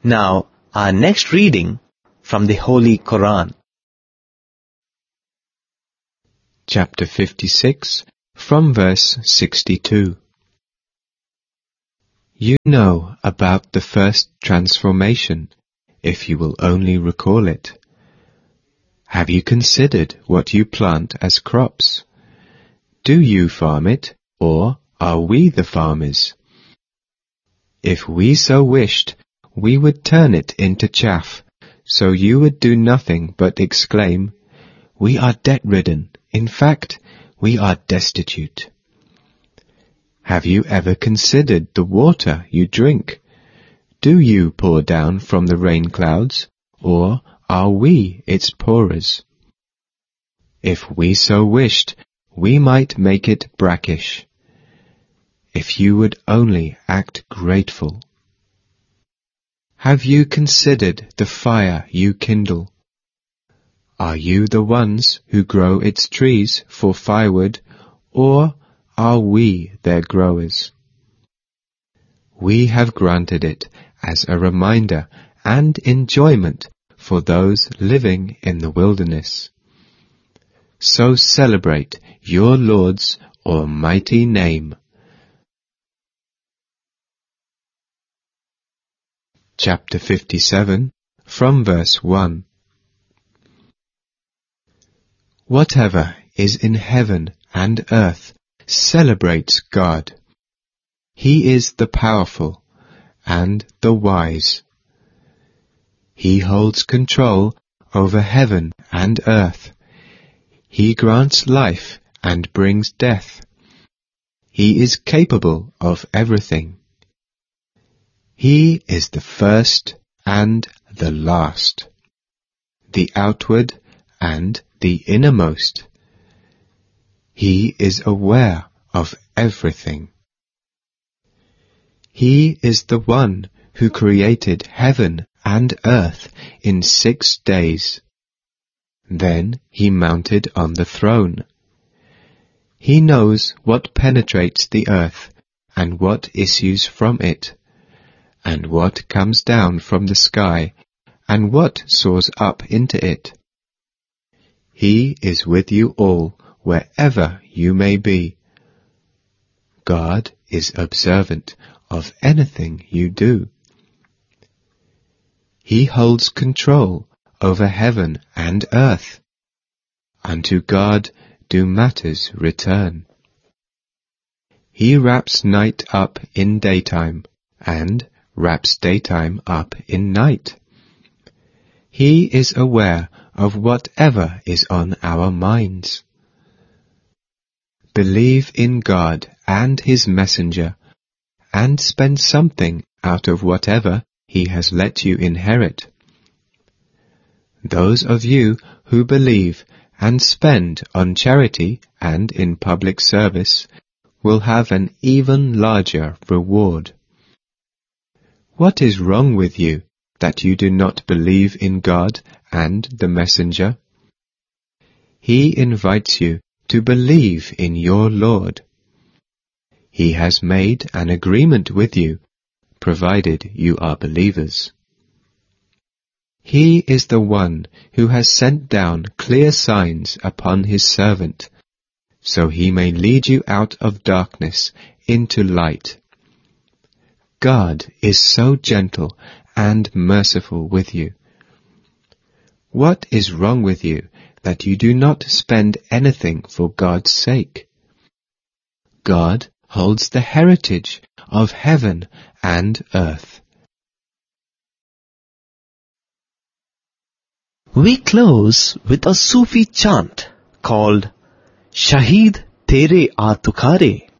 Now, our next reading from the Holy Quran. Chapter 56, from verse 62. You know about the first transformation, if you will only recall it. Have you considered what you plant as crops? Do you farm it, or are we the farmers? If we so wished, we would turn it into chaff, so you would do nothing but exclaim, "We are debt-ridden. In fact, we are destitute." Have you ever considered the water you drink? Do you pour down from the rain clouds, or are we its pourers? If we so wished, we might make it brackish. If you would only act grateful. Have you considered the fire you kindle? Are you the ones who grow its trees for firewood, or are we their growers? We have granted it as a reminder and enjoyment for those living in the wilderness. So celebrate your Lord's almighty name. Chapter 57, from verse 1. Whatever is in heaven and earth celebrates God. He is the powerful and the wise. He holds control over heaven and earth. He grants life and brings death. He is capable of everything. He is the first and the last, the outward and the innermost. He is aware of everything. He is the one who created heaven and earth in 6 days. Then he mounted on the throne. He knows what penetrates the earth and what issues from it, and what comes down from the sky, and what soars up into it. He is with you all, wherever you may be. God is observant of anything you do. He holds control over heaven and earth. Unto God do matters return. He wraps night up in daytime, and wraps daytime up in night. He is aware of whatever is on our minds. Believe in God and His messenger, and spend something out of whatever He has let you inherit. Those of you who believe and spend on charity and in public service will have an even larger reward. What is wrong with you that you do not believe in God and the messenger? He invites you to believe in your Lord. He has made an agreement with you, provided you are believers. He is the one who has sent down clear signs upon His servant, so He may lead you out of darkness into light. God is so gentle and merciful with you. What is wrong with you that you do not spend anything for God's sake? God holds the heritage of heaven and earth. We close with a Sufi chant called Shaheed Tere Aatukare.